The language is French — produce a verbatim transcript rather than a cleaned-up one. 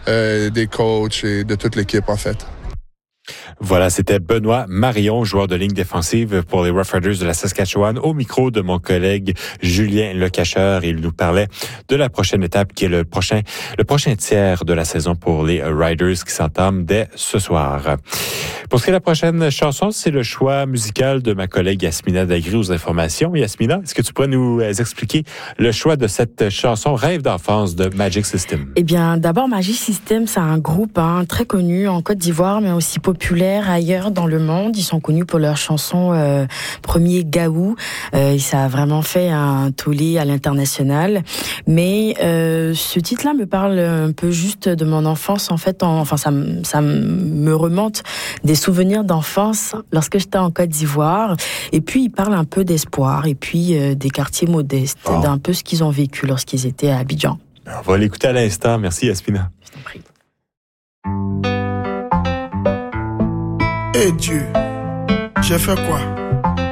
euh, des coachs et de toute l'équipe, en fait. Voilà, c'était Benoît Marion, joueur de ligne défensive pour les Rough Riders de la Saskatchewan, au micro de mon collègue Julien Lecacheur. Il nous parlait de la prochaine étape qui est le prochain, le prochain tiers de la saison pour les Riders qui s'entame dès ce soir. Pour ce qui est de la prochaine chanson, c'est le choix musical de ma collègue Yasmina Dagri aux informations. Yasmina, est-ce que tu pourrais nous expliquer le choix de cette chanson Rêve d'enfance de Magic System? Eh bien, d'abord, Magic System, c'est un groupe hein, très connu en Côte d'Ivoire, mais aussi populaire ailleurs dans le monde. Ils sont connus pour leur chanson euh, Premier Gaou. Euh, ça a vraiment fait un tollé à l'international. Mais euh, ce titre-là me parle un peu juste de mon enfance. En fait, en, enfin, ça, ça me remonte des souvenirs d'enfance lorsque j'étais en Côte d'Ivoire. Et puis, il parle un peu d'espoir et puis euh, des quartiers modestes, oh. d'un peu ce qu'ils ont vécu lorsqu'ils étaient à Abidjan. On va l'écouter à l'instant. Merci, Yasmina. Je t'en prie. Eh Dieu, j'ai fait quoi?